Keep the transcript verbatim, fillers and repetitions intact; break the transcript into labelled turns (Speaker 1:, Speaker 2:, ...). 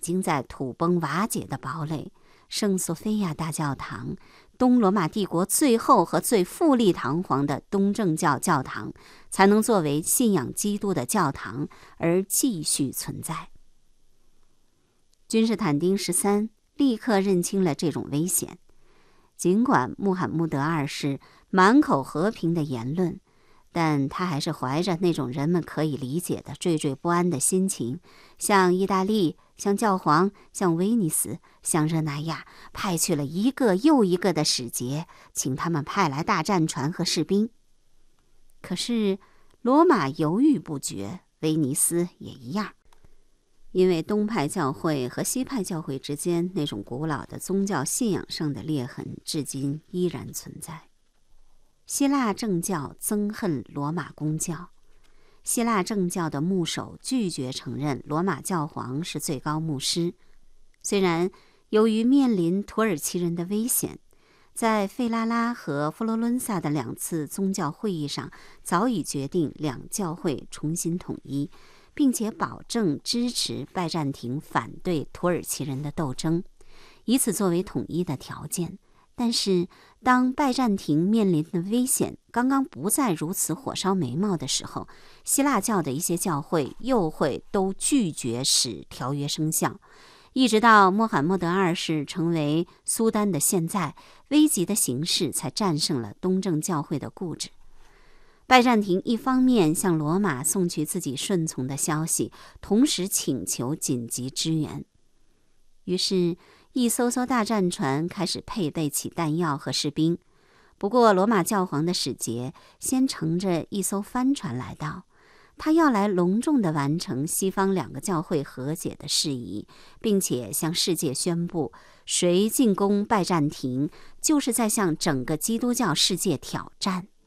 Speaker 1: 经在土崩瓦解的堡垒圣索菲亚大教堂，东罗马帝国最后和最富丽堂皇的东正教教堂，才能作为信仰基督的教堂而继续存在。君士坦丁十三立刻认清了这种危险，尽管穆罕默德二世满口和平的言论，但他还是怀着那种人们可以理解的惴惴不安的心情，向意大利、向教皇、向威尼斯、向热那亚派去了一个又一个的使节，请他们派来大战船和士兵。可是罗马犹豫不决，威尼斯也一样，因为东派教会和西派教会之间那种古老的宗教信仰上的裂痕至今依然存在。希腊正教憎恨罗马公教，希腊正教的牧首拒绝承认罗马教皇是最高牧师。虽然由于面临土耳其人的危险，在费拉拉和佛罗伦萨的两次宗教会议上早已决定两教会重新统一，并且保证支持拜占庭反对土耳其人的斗争，以此作为统一的条件。但是当拜占庭面临的危险刚刚不再如此火烧眉毛的时候，希腊教的一些教会又会都拒绝使条约生效，一直到穆罕默德二世成为苏丹的现在，危急的形势才战胜了东正教会的固执。拜占庭一方面向罗马送去自己顺从的消息，同时请求紧急支援。于是一艘艘大战船开始配备起弹药和士兵。不过罗马教皇的使节先乘着一艘帆船来到，他要来隆重地完成西方两个教会和解的事宜，并且向世界宣布，谁进攻拜占庭，就是在向整个基督教世界挑战。